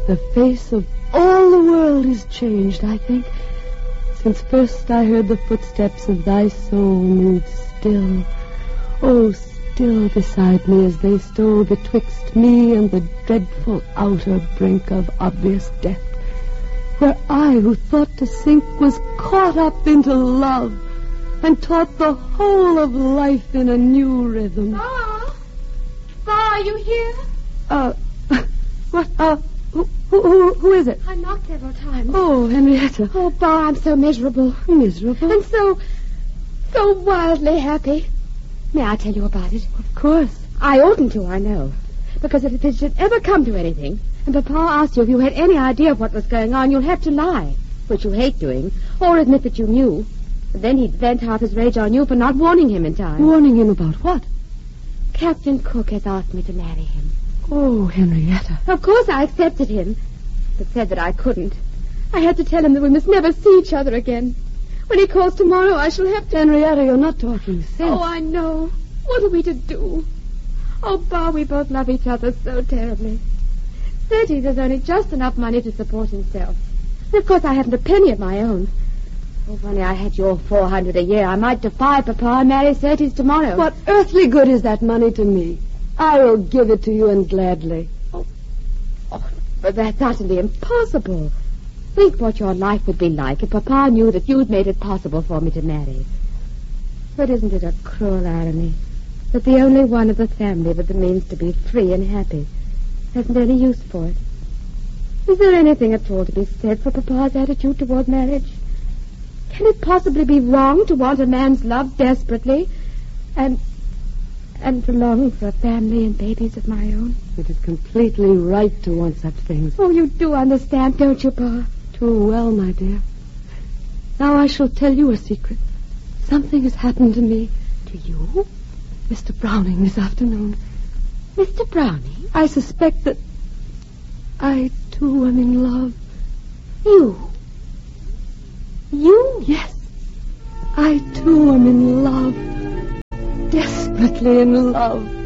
The face of all the world is changed, I think, since first I heard the footsteps of thy soul move still, oh, still beside me as they stole betwixt me and the dreadful outer brink of obvious death, where I, who thought to sink, was caught up into love and taught the whole of life in a new rhythm. Pa, are you here? What? Who is it? I knocked several times. Oh, Henrietta. Oh, Pa, I'm so miserable. Miserable? And so wildly happy. May I tell you about it? Of course. I oughtn't to, I know. Because if it should ever come to anything, and Papa asked you if you had any idea of what was going on, you'll have to lie, which you hate doing, or admit that you knew. And then he'd vent half his rage on you for not warning him in time. Warning him about what? Captain Cook has asked me to marry him. Oh, Henrietta. Of course I accepted him, but said that I couldn't. I had to tell him that we must never see each other again. When he calls tomorrow, I shall have to... Henrietta, you're not talking sense. Oh, I know. What are we to do? Oh, Pa, we both love each other so terribly. Surtees has only just enough money to support himself. And of course I haven't a penny of my own. Oh, if only I had your $400 a year, I might defy Papa and marry Surtees tomorrow. What earthly good is that money to me? I will give it to you, and gladly. Oh, but that's utterly impossible. Think what your life would be like if Papa knew that you'd made it possible for me to marry. But isn't it a cruel irony that the only one of the family with the means to be free and happy hasn't any use for it? Is there anything at all to be said for Papa's attitude toward marriage? Can it possibly be wrong to want a man's love desperately and to long for a family and babies of my own? It is completely right to want such things. Oh, you do understand, don't you, Pa? Too well, my dear. Now I shall tell you a secret. Something has happened to me. To you? Mr. Browning this afternoon. Mr. Browning? I suspect that I, too, am in love. You? You? Yes. I, too, am in love. Desperately in love.